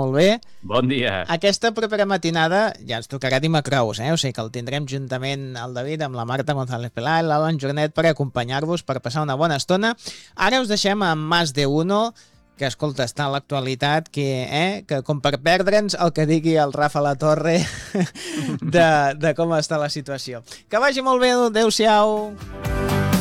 molt bé. Bon dia. Aquesta propera matinada ja ens tocarà Dimacrous, o sigui que el tindrem juntament el David amb la Marta González Pelà i l'Alan Jornet per acompanyar-vos, per passar una bona estona. Ara us deixem amb Más de Uno, que, escolta, està a l'actualitat, que com per perdre'ns el que digui el Rafa Latorre de com està la situació. Que vagi molt bé, adéu-siau!